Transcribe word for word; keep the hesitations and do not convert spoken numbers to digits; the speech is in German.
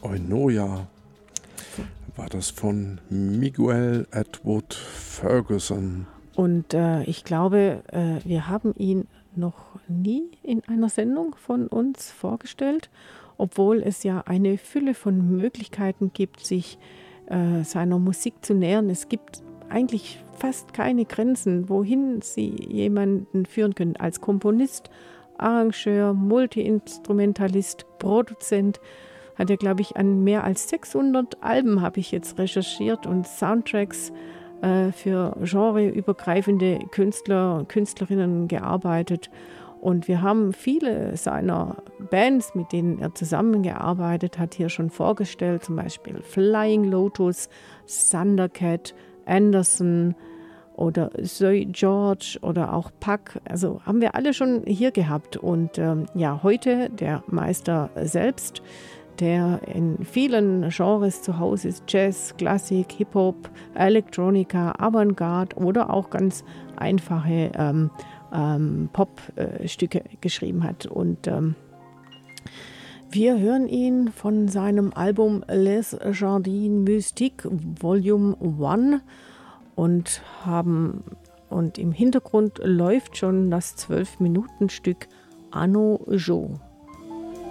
Eunoia war das von Miguel Edward Ferguson. Und äh, ich glaube, äh, wir haben ihn noch nie in einer Sendung von uns vorgestellt, obwohl es ja eine Fülle von Möglichkeiten gibt, sich äh, seiner Musik zu nähern. Es gibt eigentlich fast keine Grenzen, wohin sie jemanden führen können. Als Komponist, Arrangeur, Multiinstrumentalist, Produzent hat er, glaube ich, an mehr als sechshundert Alben, habe ich jetzt recherchiert, und Soundtracks äh, für genreübergreifende Künstler und Künstlerinnen gearbeitet. Und wir haben viele seiner Bands, mit denen er zusammengearbeitet hat, hier schon vorgestellt, zum Beispiel Flying Lotus, Thundercat, Anderson oder Zoe George oder auch Puck. Also haben wir alle schon hier gehabt. Und ähm, ja, heute der Meister selbst, der in vielen Genres zu Hause ist: Jazz, Klassik, Hip-Hop, Elektronika, Avantgarde oder auch ganz einfache ähm, ähm, Pop-Stücke äh, geschrieben hat. Und ähm, wir hören ihn von seinem Album Les Jardins Mystiques Volume eins und haben und im Hintergrund läuft schon das zwölf Minuten Stück Anno Jo.